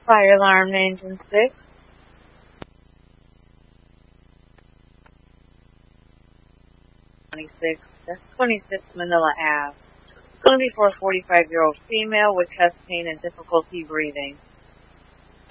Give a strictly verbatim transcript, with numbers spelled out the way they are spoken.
Fire alarm engine six. twenty-six. That's twenty-six Manila Ave. It's going to be for a forty-five-year-old female with chest pain and difficulty breathing.